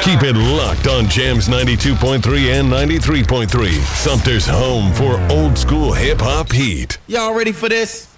Keep it locked on Jams 92.3 and 93.3. Sumter's home for old school hip-hop heat. Y'all ready for this?